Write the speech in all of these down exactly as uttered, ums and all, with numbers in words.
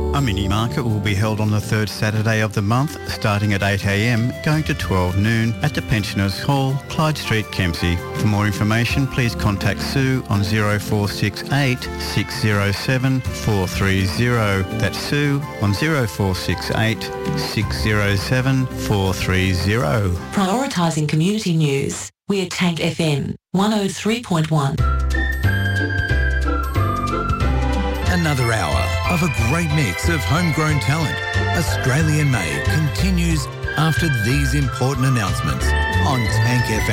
A mini market will be held on the third Saturday of the month, starting at eight a m, going to twelve noon at the Pensioners Hall, Clyde Street, Kempsey. For more information, please contact Sue on zero four six eight, six zero seven, four three zero. That's Sue on zero four six eight, six zero seven, four three zero. Prioritising community news. We're Tank F M one oh three point one. Another hour of a great mix of homegrown talent, Australian-made, continues after these important announcements on Tank F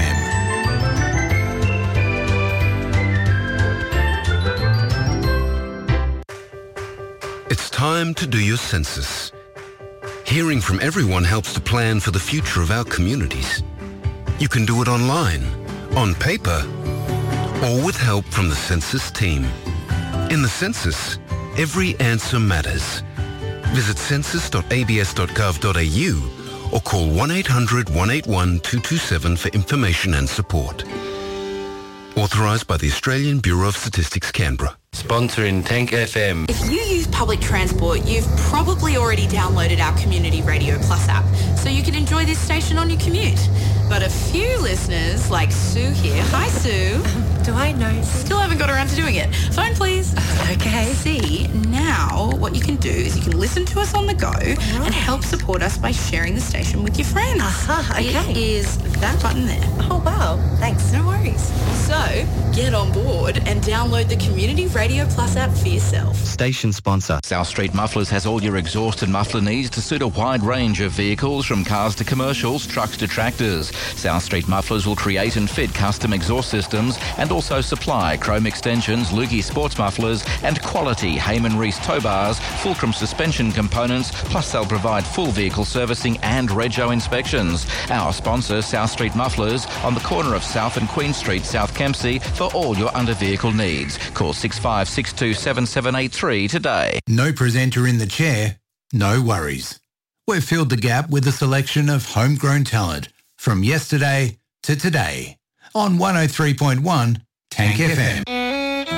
M. It's time to do your census. Hearing from everyone helps to plan for the future of our communities. You can do it online, on paper, or with help from the census team. In the census, every answer matters. Visit census dot a b s dot gov dot a u or call one eight hundred, one eight one, two two seven for information and support. Authorised by the Australian Bureau of Statistics, Canberra. Sponsoring Tank F M. If you use public transport, you've probably already downloaded our Community Radio Plus app, so you can enjoy this station on your commute. But a few listeners, like Sue here, hi Sue. Um, do I know? Still haven't got around to doing it. Phone please. Okay. See, now what you can do is you can listen to us on the go right. and help support us by sharing the station with your friends. Uh-huh, okay. It is that button there. Oh wow, thanks. No worries. So, get on board and download the Community Radio Plus app for yourself. Station sponsor. South Street Mufflers has all your exhaust and muffler needs to suit a wide range of vehicles, from cars to commercials, trucks to tractors. South Street Mufflers will create and fit custom exhaust systems and also supply chrome extensions, Lukey sports mufflers and quality Heyman Reese tow bars, Fulcrum suspension components, plus they'll provide full vehicle servicing and rego inspections. Our sponsor, South Street Mufflers, on the corner of South and Queen Street, South Kempsey, for all your under vehicle needs. Call six five six two seven seven eight three today. No presenter in the chair, no worries. We've filled the gap with a selection of homegrown talent from yesterday to today on one oh three point one Tank, Tank F M. F M.